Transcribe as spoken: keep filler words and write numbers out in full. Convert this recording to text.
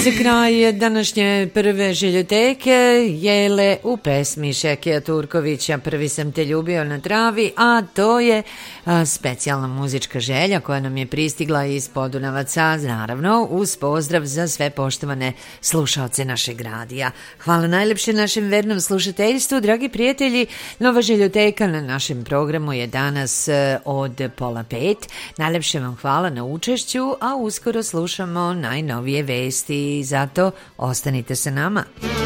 za kraj današnje prve željoteke Jele u pesmi Šekija Turkovića Prvi sam te ljubio na travi, a to je a, specijalna muzička želja koja nam je pristigla iz Podunavaca, naravno uz pozdrav za sve poštovane slušaoce našeg radija. Hvala najlepše našem vernom slušateljstvu, dragi prijatelji. Nova željoteka na našem programu je danas od pola pet. Najlepše vam hvala na učešću, a uskoro slušamo najnovije vesti, zato ostanite sa nama.